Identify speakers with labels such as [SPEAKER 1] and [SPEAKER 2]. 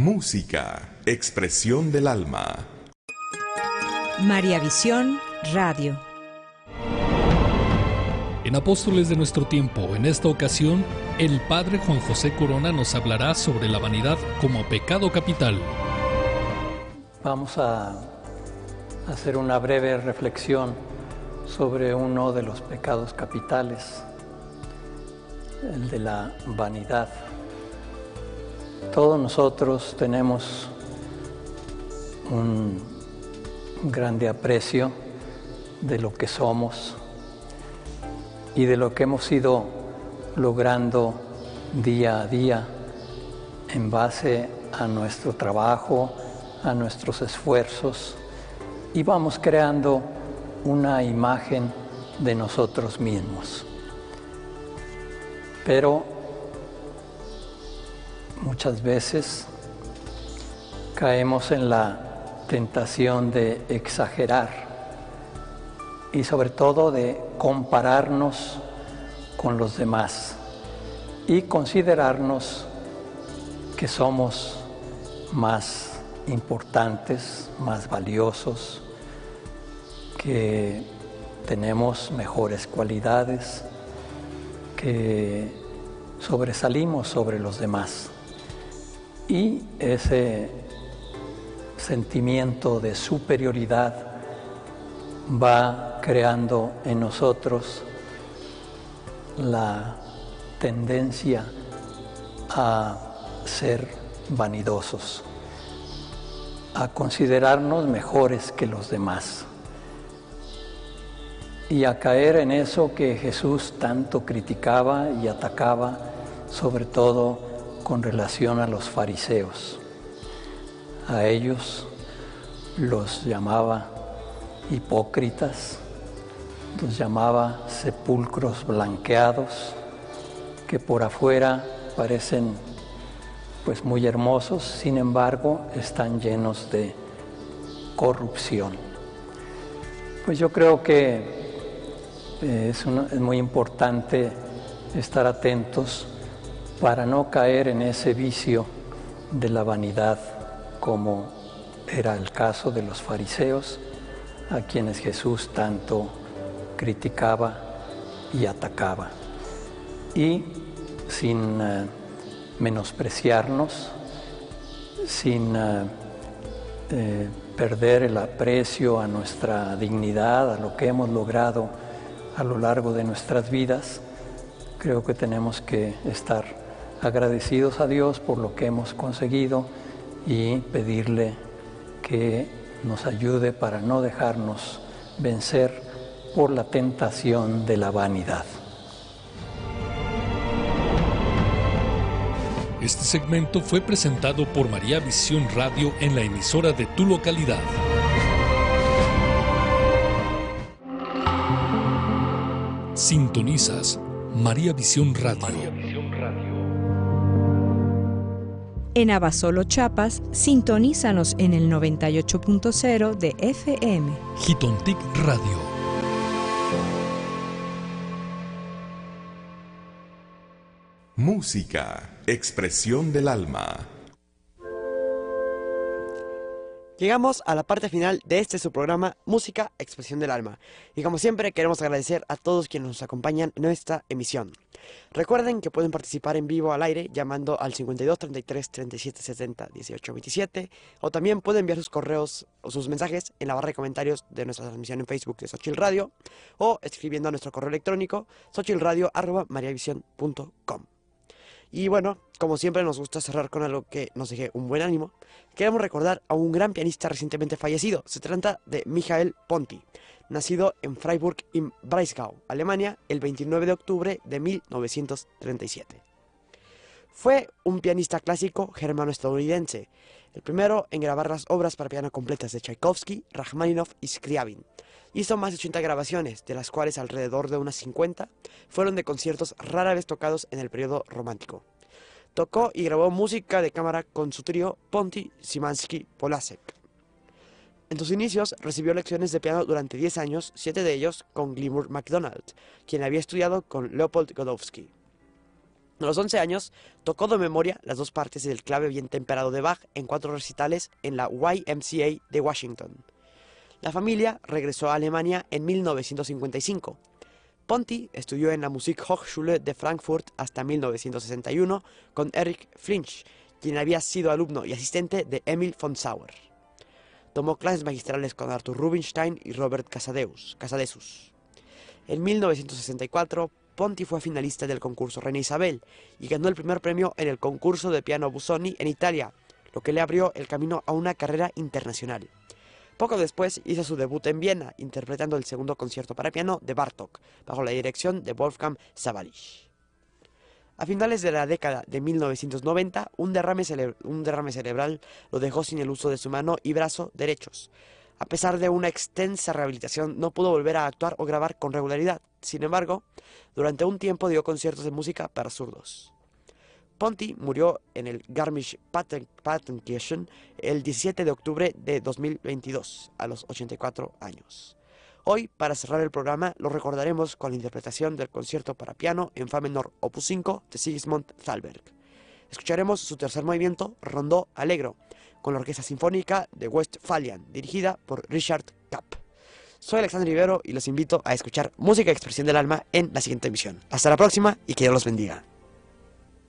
[SPEAKER 1] Música, expresión del alma.
[SPEAKER 2] María Visión Radio.
[SPEAKER 3] En Apóstoles de nuestro tiempo, en esta ocasión, el Padre Juan José Corona nos hablará sobre la vanidad como pecado capital.
[SPEAKER 4] Vamos a hacer una breve reflexión sobre uno de los pecados capitales, el de la vanidad. Todos nosotros tenemos un grande aprecio de lo que somos y de lo que hemos ido logrando día a día en base a nuestro trabajo, a nuestros esfuerzos, y vamos creando una imagen de nosotros mismos. Pero muchas veces caemos en la tentación de exagerar y sobre todo de compararnos con los demás y considerarnos que somos más importantes, más valiosos, que tenemos mejores cualidades, que sobresalimos sobre los demás. Y ese sentimiento de superioridad va creando en nosotros la tendencia a ser vanidosos, a considerarnos mejores que los demás y a caer en eso que Jesús tanto criticaba y atacaba, sobre todo con relación a los fariseos. A ellos los llamaba hipócritas, los llamaba sepulcros blanqueados, que por afuera parecen pues muy hermosos, sin embargo están llenos de corrupción. Pues yo creo que es muy importante estar atentos para no caer en ese vicio de la vanidad, como era el caso de los fariseos, a quienes Jesús tanto criticaba y atacaba. Y sin menospreciarnos, sin perder el aprecio a nuestra dignidad, a lo que hemos logrado a lo largo de nuestras vidas, creo que tenemos que estar agradecidos a Dios por lo que hemos conseguido y pedirle que nos ayude para no dejarnos vencer por la tentación de la vanidad.
[SPEAKER 3] Este segmento fue presentado por María Visión Radio en la emisora de tu localidad. Sintonizas María Visión Radio.
[SPEAKER 2] En Abasolo, Chiapas, sintonízanos en el 98.0 de FM.
[SPEAKER 3] Jitontic Radio.
[SPEAKER 1] Música, expresión del alma.
[SPEAKER 5] Llegamos a la parte final de su programa Música, Expresión del Alma. Y como siempre queremos agradecer a todos quienes nos acompañan en esta emisión. Recuerden que pueden participar en vivo al aire llamando al 52 33 37 70 18 27 o también pueden enviar sus correos o sus mensajes en la barra de comentarios de nuestra transmisión en Facebook de Xochitl Radio o escribiendo a nuestro correo electrónico xochitlradio@mariavision.com. Y bueno, como siempre nos gusta cerrar con algo que nos deje un buen ánimo. Queremos recordar a un gran pianista recientemente fallecido. Se trata de Michael Ponty, nacido en Freiburg im Breisgau, Alemania, el 29 de octubre de 1937. Fue un pianista clásico germano-estadounidense, el primero en grabar las obras para piano completas de Tchaikovsky, Rachmaninoff y Scriabin. Hizo más de 80 grabaciones, de las cuales alrededor de unas 50 fueron de conciertos rara vez tocados en el periodo romántico. Tocó y grabó música de cámara con su trío Ponty, Szymanski, Polasek. En sus inicios recibió lecciones de piano durante 10 años, 7 de ellos con Gilmour MacDonald, quien había estudiado con Leopold Godowsky. A los 11 años, tocó de memoria las dos partes del clave bien temperado de Bach en 4 recitales en la YMCA de Washington. La familia regresó a Alemania en 1955. Ponty estudió en la Musikhochschule de Frankfurt hasta 1961 con Erich Flinch, quien había sido alumno y asistente de Emil von Sauer. Tomó clases magistrales con Arthur Rubinstein y Robert Casadesus. En 1964, Ponty fue finalista del concurso Reina Isabel y ganó el primer premio en el concurso de piano Busoni en Italia, lo que le abrió el camino a una carrera internacional. Poco después hizo su debut en Viena, interpretando el segundo concierto para piano de Bartók, bajo la dirección de Wolfgang Sawallisch. A finales de la década de 1990, un derrame cerebral lo dejó sin el uso de su mano y brazo derechos. A pesar de una extensa rehabilitación, no pudo volver a actuar o grabar con regularidad. Sin embargo, durante un tiempo dio conciertos de música para zurdos. Ponty murió en el Garmisch-Partenkirchen el 17 de octubre de 2022, a los 84 años. Hoy, para cerrar el programa, lo recordaremos con la interpretación del concierto para piano en fa menor opus 5 de Sigismund Thalberg. Escucharemos su tercer movimiento, Rondó Allegro, con la Orquesta Sinfónica de Westphalian, dirigida por Richard Kapp. Soy Alexandre Rivero y los invito a escuchar Música Expresión del Alma en la siguiente emisión. Hasta la próxima y que Dios los bendiga.